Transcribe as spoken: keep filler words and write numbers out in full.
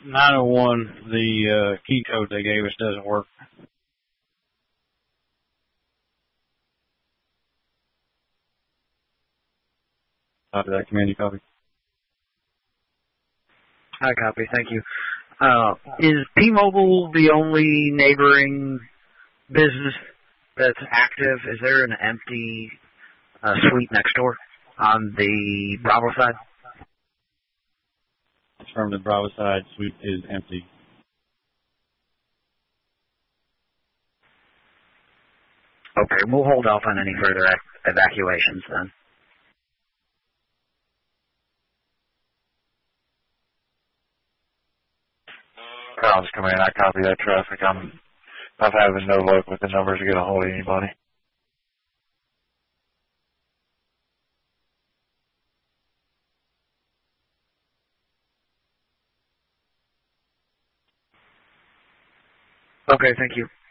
nine oh one, the uh, key code they gave us doesn't work. Copy that, command you copy. I copy, thank you. Uh, is P-Mobile the only neighboring business that's active? Is there an empty uh, suite next door on the Bravo side? From the Bravo side, suite is empty. Okay, we'll hold off on any further evacuations then. Grounds come in, I copy that traffic. I'm, I'm having no luck with the numbers to get a hold of anybody. Okay, thank you.